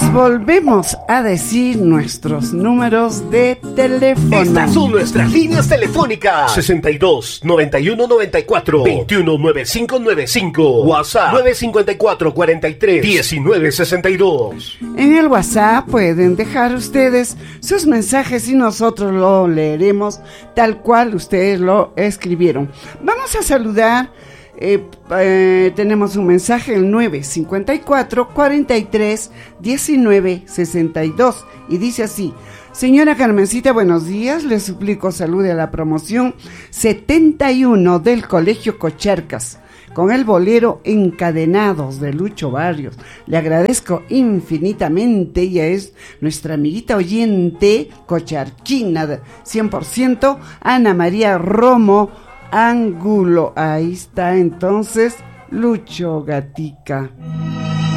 Les volvemos a decir nuestros números de teléfono. Estas son nuestras líneas telefónicas: 62 91 94 21 95 95, WhatsApp 954 43 19 62. En el WhatsApp pueden dejar ustedes sus mensajes y nosotros lo leeremos tal cual ustedes lo escribieron. Vamos a saludar. Tenemos un mensaje, el 954 43 19 62, y dice así: señora Carmencita, buenos días, le suplico salude a la promoción 71 del Colegio Cocharcas con el bolero Encadenados de Lucho Barrios. Le agradezco infinitamente. Ella es nuestra amiguita oyente cocharquina 100%, Ana María Romo Ángulo. Ahí está entonces Lucho Gatica.